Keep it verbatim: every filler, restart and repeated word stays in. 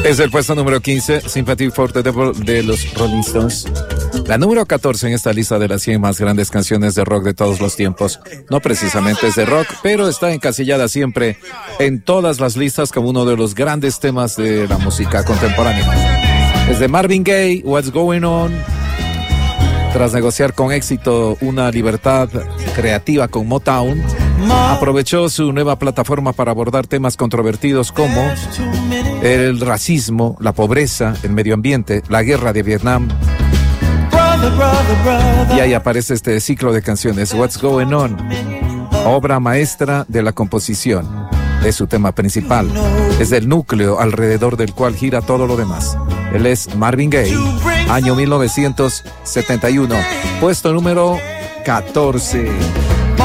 Es el puesto número quince, Sympathy for the Devil de los Rolling Stones. La número catorce en esta lista de las cien más grandes canciones de rock de todos los tiempos. No precisamente es de rock, pero está encasillada siempre en todas las listas como uno de los grandes temas de la música contemporánea. Es de Marvin Gaye, What's Going On. Tras negociar con éxito una libertad creativa con Motown, aprovechó su nueva plataforma para abordar temas controvertidos como el racismo, la pobreza, el medio ambiente, la guerra de Vietnam. Y ahí aparece este ciclo de canciones, What's Going On, obra maestra de la composición. Es su tema principal, es el núcleo alrededor del cual gira todo lo demás. Él es Marvin Gaye, año mil novecientos setenta y uno, puesto número catorce.